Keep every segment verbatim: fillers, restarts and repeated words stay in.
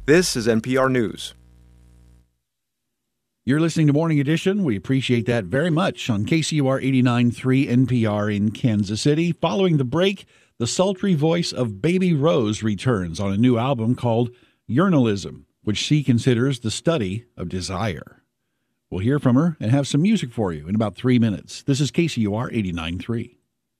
This is N P R News. You're listening to Morning Edition. We appreciate that very much on K C U R eighty-nine point three N P R in Kansas City. Following the break, the sultry voice of Baby Rose returns on a new album called Yearnalism, which she considers the study of desire. We'll hear from her and have some music for you in about three minutes. This is K C U R eighty-nine point three.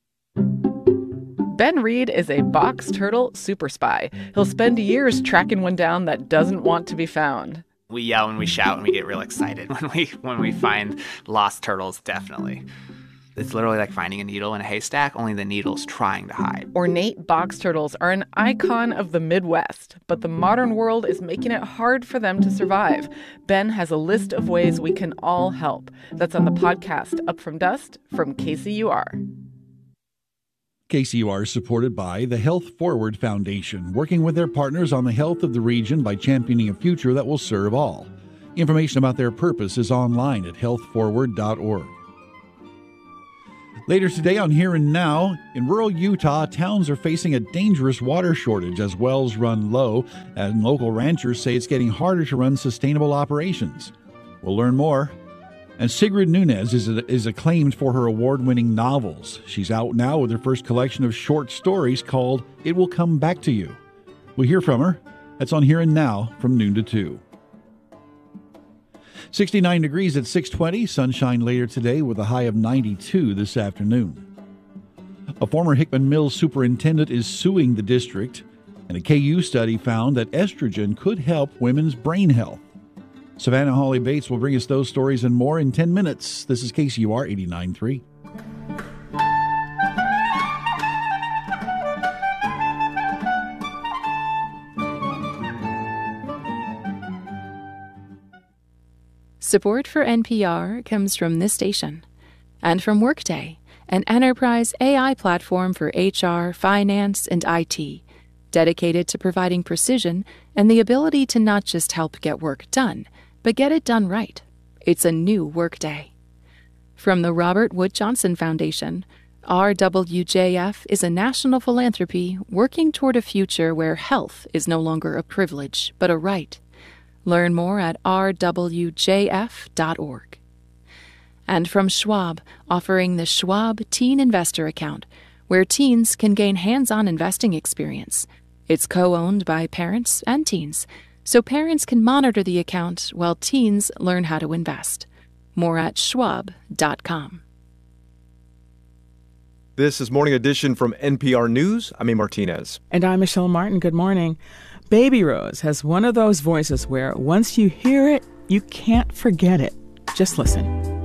Ben Reed is a box turtle super spy. He'll spend years tracking one down that doesn't want to be found. We yell and we shout and we get real excited when we when we find lost turtles, definitely. It's literally like finding a needle in a haystack, only the needle's trying to hide. Ornate box turtles are an icon of the Midwest, but the modern world is making it hard for them to survive. Ben has a list of ways we can all help. That's on the podcast Up From Dust from K C U R. K C U R is supported by the Health Forward Foundation, working with their partners on the health of the region by championing a future that will serve all. Information about their purpose is online at health forward dot org. Later today on Here and Now, in rural Utah, towns are facing a dangerous water shortage as wells run low, and local ranchers say it's getting harder to run sustainable operations. We'll learn more. And Sigrid Nunez is, is acclaimed for her award-winning novels. She's out now with her first collection of short stories called It Will Come Back to You. We'll hear from her. That's on Here and Now from noon to two. sixty-nine degrees at six twenty, sunshine later today with a high of ninety-two this afternoon. A former Hickman Mills superintendent is suing the district, and a K U study found that estrogen could help women's brain health. Savannah Holly Bates will bring us those stories and more in ten minutes. This is K C U R eighty-nine point three. Support for N P R comes from this station and from Workday, an enterprise A I platform for H R, finance, and I T, dedicated to providing precision and the ability to not just help get work done, but get it done right. It's a new Workday. From the Robert Wood Johnson Foundation, R W J F is a national philanthropy working toward a future where health is no longer a privilege, but a right. Learn more at r w j f dot org. And from Schwab, offering the Schwab Teen Investor Account, where teens can gain hands-on investing experience. It's co-owned by parents and teens, so parents can monitor the account while teens learn how to invest. More at schwab dot com. This is Morning Edition from N P R News. I'm A. Martinez. And I'm Michelle Martin. Good morning. Baby Rose has one of those voices where once you hear it, you can't forget it. Just listen.